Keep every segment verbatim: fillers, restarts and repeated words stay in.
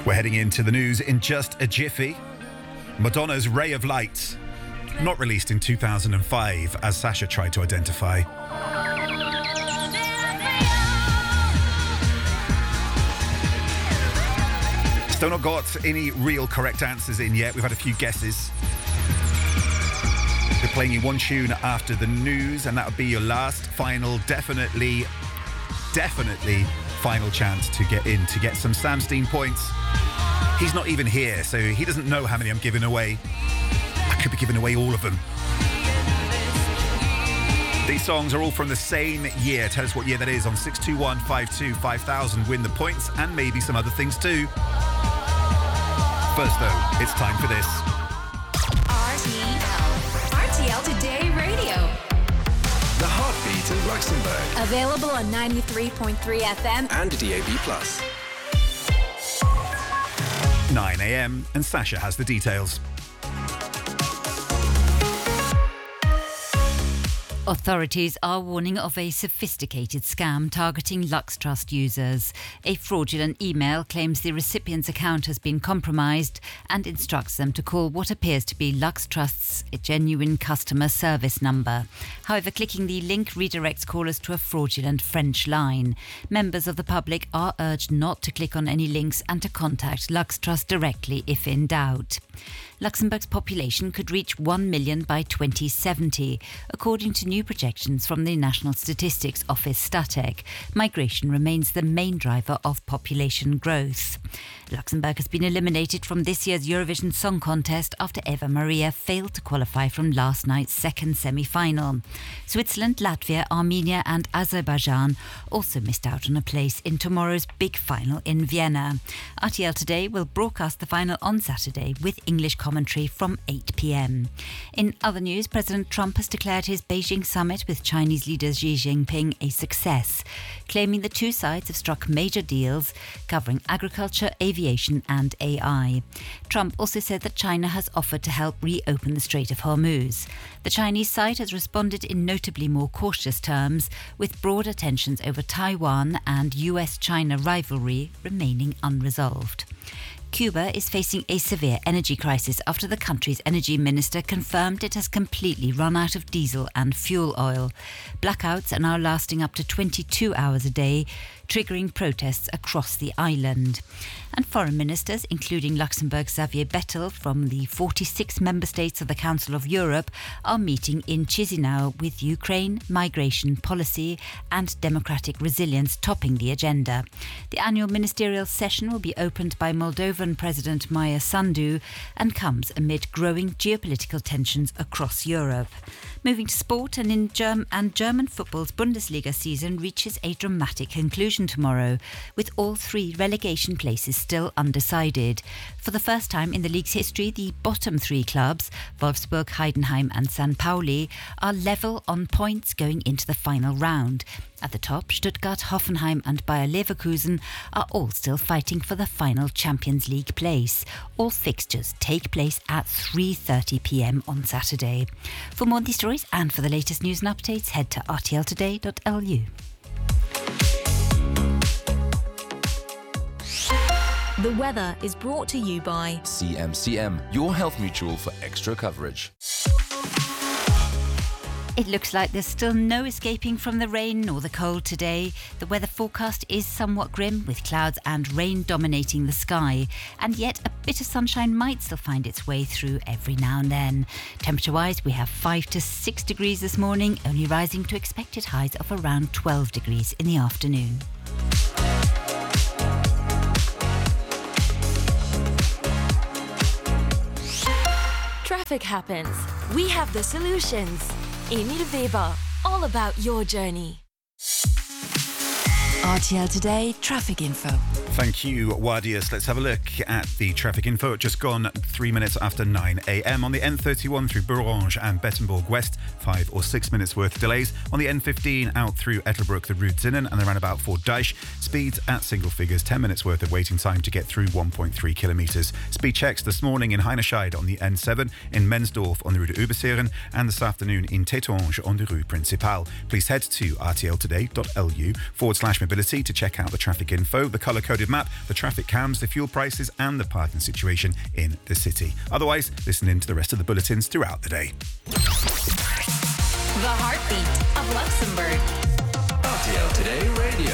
We're heading into the news in just a jiffy. Madonna's Ray of Light, not released in two thousand five, as Sasha tried to identify. Still not got any real correct answers in yet. We've had a few guesses. We're playing you one tune after the news, and that would be your last, final, definitely, definitely final chance to get in, to get some Sam Steen points. He's not even here, so he doesn't know how many I'm giving away. I could be giving away all of them. These songs are all from the same year. Tell us what year that is on six two one five two five thousand. Win the points and maybe some other things too. First though, it's time for this. R T L. R T L Today Radio. The heartbeat of Luxembourg. Available on ninety-three point three F M and D A B plus. nine a.m. and Sasha has the details. Authorities are warning of a sophisticated scam targeting Lux Trust users. A fraudulent email claims the recipient's account has been compromised and instructs them to call what appears to be Lux Trust's genuine customer service number. However, clicking the link redirects callers to a fraudulent French line. Members of the public are urged not to click on any links and to contact Lux Trust directly if in doubt. Luxembourg's population could reach one million by twenty seventy. According to new projections from the National Statistics Office Statec, migration remains the main driver of population growth. Luxembourg has been eliminated from this year's Eurovision Song Contest after Eva Maria failed to qualify from last night's second semi-final. Switzerland, Latvia, Armenia and Azerbaijan also missed out on a place in tomorrow's big final in Vienna. R T L Today will broadcast the final on Saturday with English commentary from eight p.m. In other news, President Trump has declared his Beijing summit with Chinese leader Xi Jinping a success, claiming the two sides have struck major deals covering agriculture, aviation and A I. Trump also said that China has offered to help reopen the Strait of Hormuz. The Chinese side has responded in notably more cautious terms, with broader tensions over Taiwan and U S China rivalry remaining unresolved. Cuba is facing a severe energy crisis after the country's energy minister confirmed it has completely run out of diesel and fuel oil. Blackouts are now lasting up to twenty-two hours a day, triggering protests across the island. And foreign ministers, including Luxembourg's Xavier Bettel from the forty-six member states of the Council of Europe, are meeting in Chisinau with Ukraine, migration policy and democratic resilience topping the agenda. The annual ministerial session will be opened by Moldovan President Maia Sandu and comes amid growing geopolitical tensions across Europe. Moving to sport, and in Germ- and German football's Bundesliga season reaches a dramatic conclusion tomorrow, with all three relegation places still undecided. For the first time in the league's history, the bottom three clubs, Wolfsburg, Heidenheim and San Pauli, are level on points going into the final round. At the top, Stuttgart, Hoffenheim and Bayer Leverkusen are all still fighting for the final Champions League place. All fixtures take place at three thirty p.m. on Saturday. For more on these stories and for the latest news and updates, head to r t l today dot l u. The weather is brought to you by C M C M, your health mutual for extra coverage. It looks like there's still no escaping from the rain or the cold today. The weather forecast is somewhat grim, with clouds and rain dominating the sky, and yet a bit of sunshine might still find its way through every now and then. Temperature-wise, we have five to six degrees this morning, only rising to expected highs of around twelve degrees in the afternoon. Traffic happens. We have the solutions. Emil Weber, all about your journey. R T L Today Traffic Info. Thank you, Wadius. Let's have a look at the traffic info. Just gone three minutes after nine a.m. on the N thirty-one through Bourrange and Bettenbourg West. Five or six minutes worth of delays. On the N fifteen out through Ettelbruck, the Route Zinnen and the roundabout for Deich. Speeds at single figures. ten minutes worth of waiting time to get through one point three kilometres. Speed checks this morning in Heinescheid on the N seven, in Mensdorf on the Rue de Uberseren, and this afternoon in Tétange on the Rue Principale. Please head to r t l today dot l u forward slash mobility facility to check out the traffic info, the colour-coded map, the traffic cams, the fuel prices and the parking situation in the city. Otherwise, listen in to the rest of the bulletins throughout the day. The heartbeat of Luxembourg. R T L Today Radio.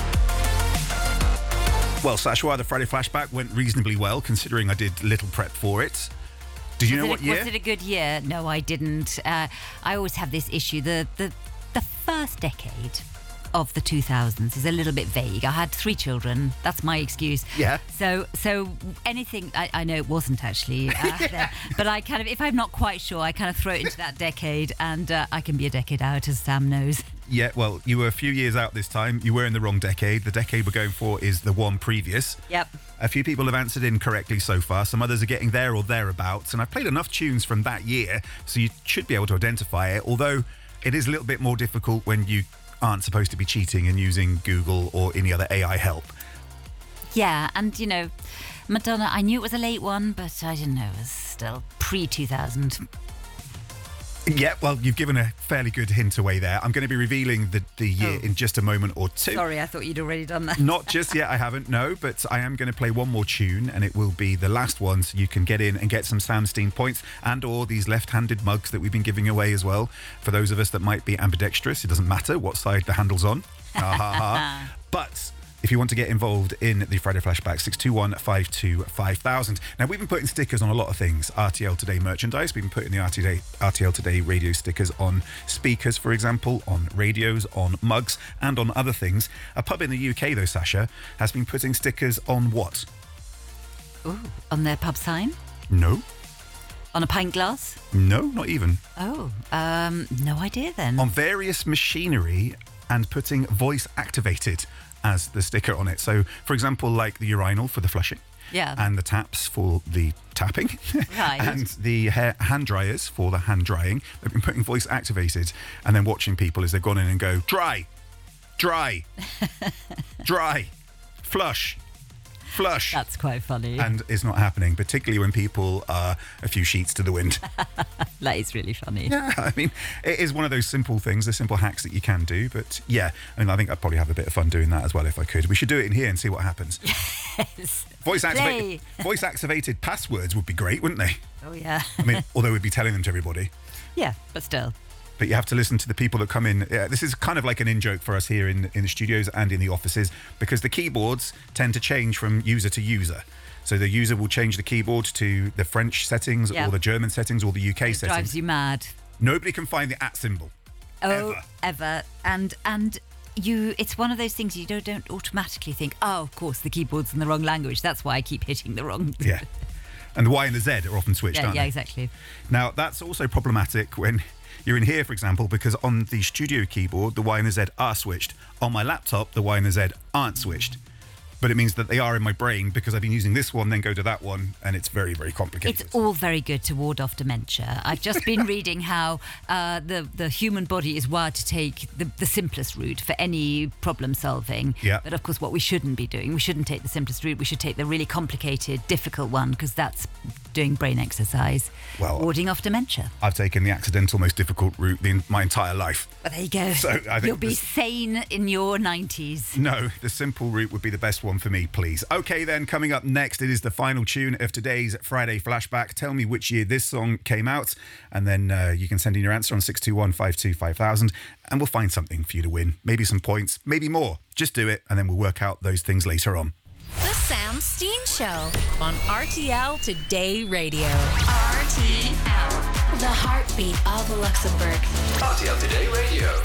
Well, Sashwa, the Friday Flashback went reasonably well, considering I did little prep for it. Did you was know it, what year? Was it a good year? No, I didn't. Uh, I always have this issue. The, the, the first decade of the two thousands is a little bit vague. I had three children. That's my excuse. Yeah. So so anything, I, I know it wasn't actually, uh, Yeah. there, but I kind of, if I'm not quite sure, I kind of throw it into that decade, and uh, I can be a decade out, as Sam knows. Yeah, well, you were a few years out this time. You were in the wrong decade. The decade we're going for is the one previous. Yep. A few people have answered in correctly so far. Some others are getting there or thereabouts. And I've played enough tunes from that year, so you should be able to identify it. Although it is a little bit more difficult when you aren't supposed to be cheating and using Google or any other A I help. Yeah, and you know, Madonna, I knew it was a late one, but I didn't know it was still pre two thousand. Yeah, well, you've given a fairly good hint away there. I'm going to be revealing the, the year Oh. in just a moment or two. Sorry, I thought you'd already done that. Not just yet, I haven't, no, but I am going to play one more tune, and it will be the last one, so you can get in and get some Samstein points and or these left-handed mugs that we've been giving away as well. For those of us that might be ambidextrous, it doesn't matter what side the handle's on. Ha ha ha. But if you want to get involved in the Friday Flashback, six two one, five two five thousand. Now, we've been putting stickers on a lot of things. R T L Today merchandise. We've been putting the R T L Today, R T L Today radio stickers on speakers, for example, on radios, on mugs, and on other things. A pub in the U K, though, Sasha, has been putting stickers on what? Ooh, on their pub sign? No. On a pint glass? No, not even. Oh, um, no idea then. On various machinery and putting voice activated as the sticker on it. So, for example, like the urinal for the flushing. Yeah. And the taps for the tapping. Right. And the hair, hand dryers for the hand drying. They've been putting voice activated and then watching people as they've gone in and go, dry, dry, dry, flush, flush. That's quite funny. And it's not happening, particularly when people are a few sheets to the wind. That is really funny. Yeah, I mean, it is one of those simple things, the simple hacks that you can do. But yeah, I mean, I think I'd probably have a bit of fun doing that as well if I could. We should do it in here and see what happens. Yes. Voice activated, Play. voice activated passwords would be great, wouldn't they? Oh, yeah. I mean, although we'd be telling them to everybody. Yeah, but still. But you have to listen to the people that come in. Yeah, this is kind of like an in-joke for us here in, in the studios and in the offices, because the keyboards tend to change from user to user. So the user will change the keyboard to the French settings Yeah. or the German settings or the U K It settings. drives you mad. Nobody can find the at symbol. Oh, Ever. ever. And and you, it's one of those things you don't, don't automatically think, oh, of course, the keyboard's in the wrong language. That's why I keep hitting the wrong. Yeah. And the Y and the Z are often switched, yeah, aren't yeah, they? exactly. Now, that's also problematic when you're in here, for example, because on the studio keyboard, the Y and the Z are switched. On my laptop, the Y and the Z aren't switched. But it means that they are in my brain because I've been using this one, then go to that one, and it's very, very complicated. It's all very good to ward off dementia. I've just been reading how uh, the, the human body is wired to take the, the simplest route for any problem solving. Yeah. But of course, what we shouldn't be doing, we shouldn't take the simplest route. We should take the really complicated, difficult one, because that's doing brain exercise, Well, warding off dementia. I've taken the accidental, most difficult route the, my entire life. But there you go. So I think You'll be this- sane in your nineties. No, the simple route would be the best one for me, please. Okay, then, coming up next, it is the final tune of today's Friday Flashback. Tell me which year this song came out, and then uh, you can send in your answer on six two one, five two five thousand, and we'll find something for you to win. Maybe some points, maybe more. Just do it, and then we'll work out those things later on. The Sam Steen Show on R T L Today Radio. R T L, the heartbeat of Luxembourg. R T L Today Radio.